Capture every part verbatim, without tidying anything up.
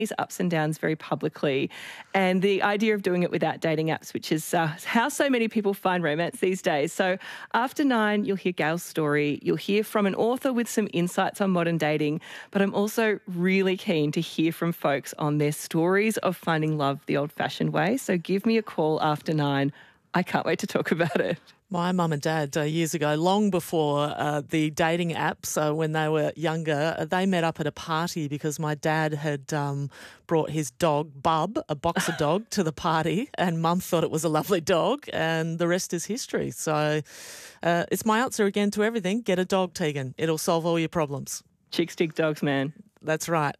these ups and downs very publicly. And the idea of doing it without dating apps, which is uh, how so many people find romance these days. So after nine, you'll hear Gail's story. You'll hear from an author with some insights on modern dating. But I'm also really keen to hear from folks on their stories of finding love the old-fashioned way. So give me a call after nine. I can't wait to talk about it. My mum and dad, uh, years ago, long before uh, the dating apps, uh, when they were younger, uh, they met up at a party because my dad had um, brought his dog, Bub, a boxer dog, to the party, and mum thought it was a lovely dog, and the rest is history. So uh, it's my answer again to everything. Get a dog, Tegan. It'll solve all your problems. Chicks dig dogs, man. That's right.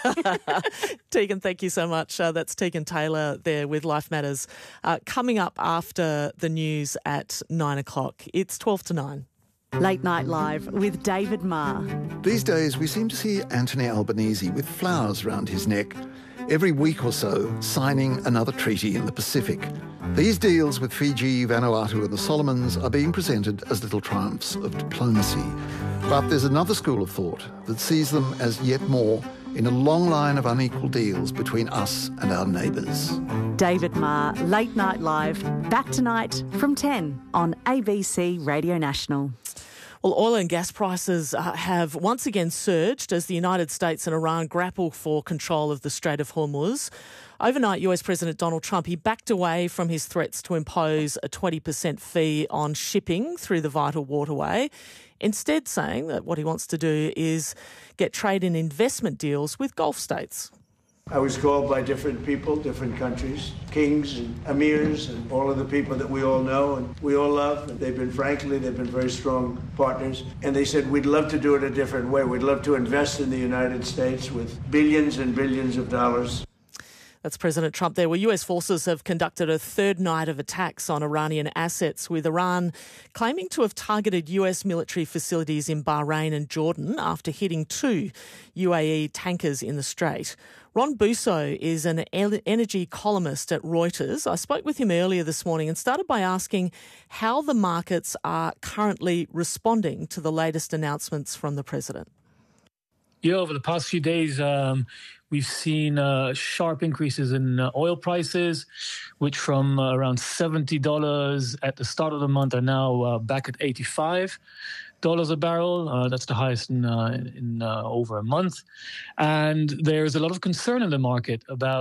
Tegan, thank you so much. Uh, that's Tegan Taylor there with Life Matters. Uh, coming up after the news at nine o'clock. It's twelve to nine. Late Night Live with David Marr. These days we seem to see Anthony Albanese with flowers around his neck, every week or so signing another treaty in the Pacific. These deals with Fiji, Vanuatu and the Solomons are being presented as little triumphs of diplomacy. But there's another school of thought that sees them as yet more in a long line of unequal deals between us and our neighbours. David Marr, Late Night Live, back tonight from ten on A B C Radio National. Well, oil and gas prices uh, have once again surged as the United States and Iran grapple for control of the Strait of Hormuz. Overnight, U S President Donald Trump, he backed away from his threats to impose a twenty percent fee on shipping through the vital waterway, instead saying that what he wants to do is get trade and investment deals with Gulf states. I was called by different people, different countries, kings and emirs and all of the people that we all know and we all love. And they've been, frankly, they've been very strong partners. And they said, we'd love to do it a different way. We'd love to invest in the United States with billions and billions of dollars. That's President Trump there. Well, U S forces have conducted a third night of attacks on Iranian assets, with Iran claiming to have targeted U S military facilities in Bahrain and Jordan after hitting two U A E tankers in the Strait. Ron Busso is an energy columnist at Reuters. I spoke with him earlier this morning and started by asking how the markets are currently responding to the latest announcements from the president. Yeah, over the past few days, um, we've seen uh, sharp increases in uh, oil prices, which from uh, around seventy dollars at the start of the month are now uh, back at eighty-five dollars a barrel. Uh, that's the highest in, uh, in uh, over a month. And there's a lot of concern in the market about